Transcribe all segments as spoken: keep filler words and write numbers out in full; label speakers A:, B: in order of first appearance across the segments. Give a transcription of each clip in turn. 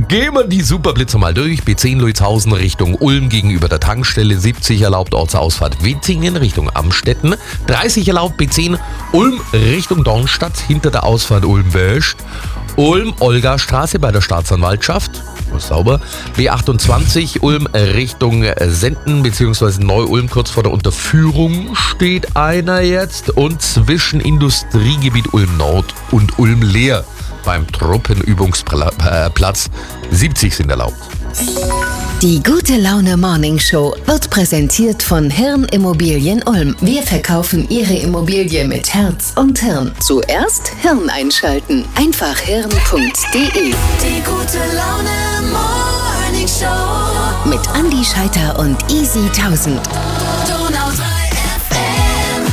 A: Gehen wir die Superblitzer mal durch. B zehn Leutzhausen Richtung Ulm gegenüber der Tankstelle. siebzig erlaubt Ortsausfahrt Wittingen Richtung Amstetten. dreißig erlaubt B zehn Ulm Richtung Dornstadt hinter der Ausfahrt Ulm-Wösch. Ulm-Olga-Straße bei der Staatsanwaltschaft. Sauber. B achtundzwanzig Ulm Richtung Senden bzw. Neu-Ulm kurz vor der Unterführung steht einer jetzt. Und zwischen Industriegebiet Ulm Nord und Ulm Leer beim Truppenübungsplatz siebzig sind erlaubt.
B: Die gute Laune Morning Show wird präsentiert von Hirn Immobilien Ulm. Wir verkaufen Ihre Immobilie mit Herz und Hirn. Zuerst Hirn einschalten. Einfach hirn punkt de.
C: Die gute Laune Morning Show
B: Mit Andi Scheiter und Easy tausend.
C: Donau drei F M.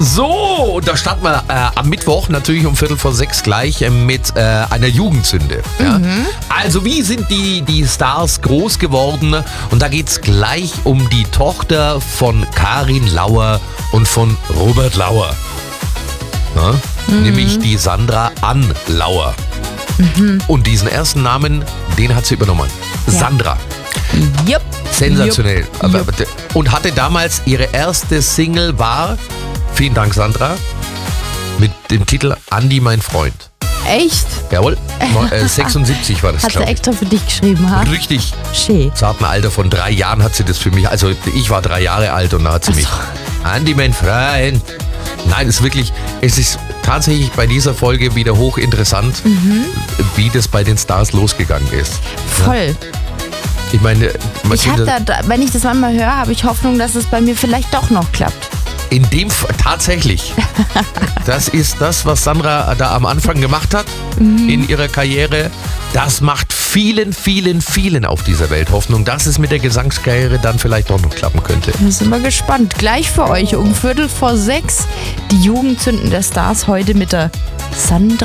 A: So, da starten wir äh, am Mittwoch natürlich um Viertel vor sechs gleich äh, mit äh, einer Jugendsünde. Ja? Mhm. Also wie sind die, die Stars groß geworden? Und da geht es gleich um die Tochter von Karin Lauer und von Robert Lauer. Ja? Mhm. Nämlich die Sandra Ann Lauer. Mhm. Und diesen ersten Namen, den hat sie übernommen. Ja. Sandra.
D: Jupp.
A: Sensationell.
D: Jupp. Jupp.
A: Und hatte damals ihre erste Single war, vielen Dank Sandra, mit dem Titel Andi, mein Freund.
D: Echt?
A: Jawohl, äh, sechsundsiebzig war das,
D: Hat sie
A: glaube ich.
D: extra für dich geschrieben, ha?
A: Richtig.
D: Schön.
A: Zarten Alter von drei Jahren hat sie das für mich, also ich war drei Jahre alt und da hat sie mich, Andi, mein Freund. Nein, es ist wirklich, es ist tatsächlich bei dieser Folge wieder hochinteressant, mhm. wie das bei den Stars losgegangen ist.
D: Voll.
A: Ja? Ich meine, man
D: ich hatte, da, wenn ich das manchmal höre, habe ich Hoffnung, dass es bei mir vielleicht doch noch klappt.
A: In dem Fall tatsächlich. Das ist das, was Sandra da am Anfang gemacht hat mhm. in ihrer Karriere. Das macht vielen, vielen, vielen auf dieser Welt Hoffnung, dass es mit der Gesangskarriere dann vielleicht doch noch klappen könnte.
D: Wir sind mal gespannt. Gleich für euch um Viertel vor sechs die Jugendzünden der Stars heute mit der Sandra